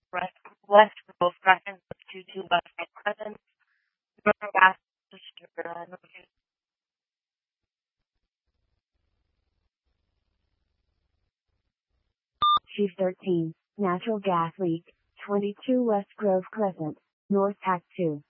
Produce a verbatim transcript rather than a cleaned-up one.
West, West Grove Crescent, two two West Grove Crescent, Northern Gas Distributor, uh, Chief thirteen, natural gas leak, twenty-two West Grove Crescent, North Act two.